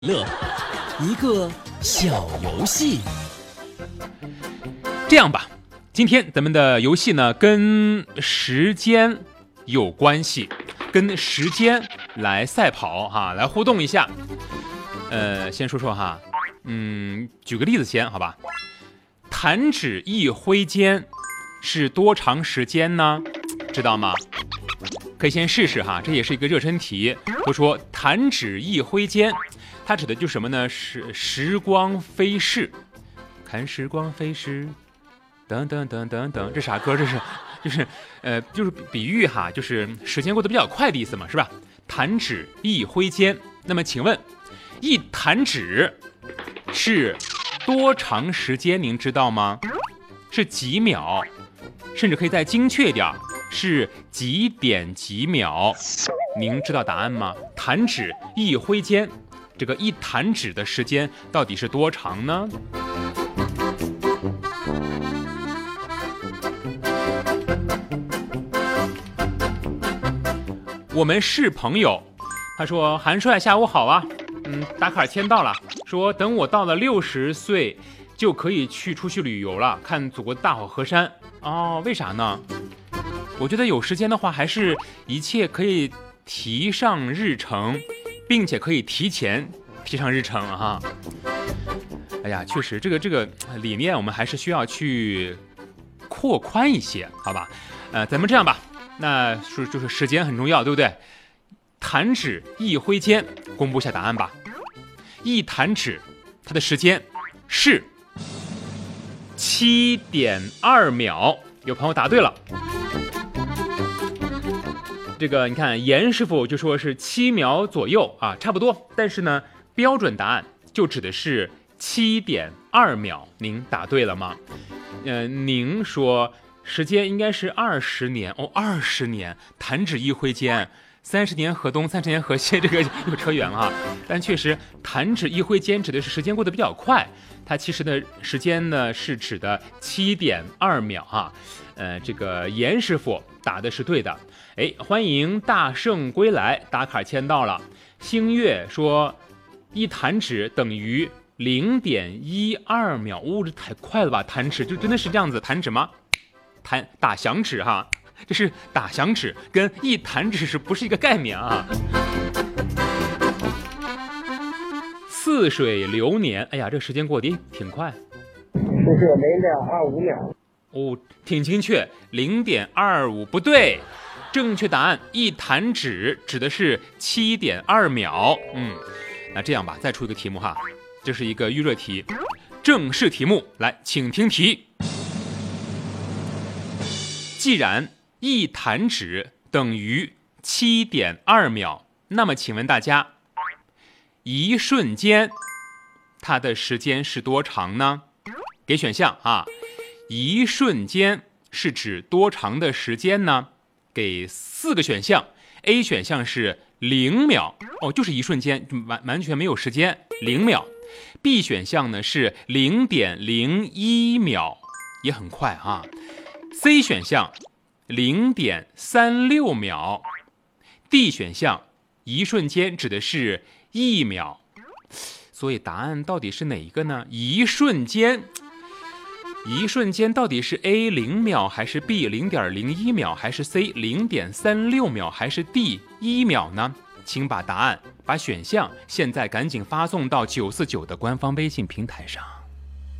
乐，一个小游戏。 这样吧，今天咱们的游戏呢跟时间有关系，跟时间来赛跑哈，来互动一下。先说说哈，举个例子先，好吧？弹指一挥间是多长时间呢？知道吗？可以先试试哈，这也是一个热身题。都说弹指一挥间，它指的就是什么呢？是时光飞逝，看时光飞逝，等等等等等，这啥歌？这是就是比喻哈，就是时间过得比较快的意思嘛，是吧？弹指一挥间，那么请问，一弹指是多长时间？您知道吗？是几秒？甚至可以再精确一点，是几点几秒？您知道答案吗？弹指一挥间，这个一弹指的时间到底是多长呢？我们是朋友，他说韩帅下午好啊，打卡签到了，说等我到了60岁就可以出去旅游了，看祖国的大好河山。哦，为啥呢？我觉得有时间的话，还是一切可以提上日程，并且可以提前提上日程哈。哎呀，确实这个理念我们还是需要去扩宽一些，好吧？咱们这样吧，那就是时间很重要，对不对？弹指一挥间，公布一下答案吧。一弹指，它的时间是7.2秒。有朋友答对了。这个你看，严师傅就说是7秒左右啊，差不多。但是呢，标准答案就指的是7.2秒。您答对了吗？您说时间应该是20年哦，20年，弹指一挥间，30年河东，30年河西，这个又扯远了哈。但确实，弹指一挥间指的是时间过得比较快，它其实的时间呢是指的7.2秒哈。这个严师傅答的是对的。欢迎大圣归来，打卡签到了。星月说一弹指等于0.12秒，这太快了吧？弹指就真的是这样子弹指吗？打响指哈，这是打响指，跟一弹指是不是一个概念啊？似水流年，哎呀，这时间过得挺快。 就是0.25秒。 哦，挺精确，0.25不对，正确答案一弹指指的是7.2秒。那这样吧，再出一个题目哈，这是一个预热题，正式题目来，请听题。既然一弹指等于7.2秒，那么请问大家，一瞬间它的时间是多长呢？给选项啊，一瞬间是指多长的时间呢？给4个选项。 A 选项是0秒，就是一瞬间，完全没有时间，0秒。 B 选项呢是0.01秒，也很快啊。 C 选项0.36秒。 D 选项一瞬间指的是1秒。所以答案到底是哪一个呢？一瞬间到底是 A 0秒还是 B 0.01秒还是 C 0.36秒还是 D 1秒呢？请把答案把选项现在赶紧发送到949的官方微信平台上。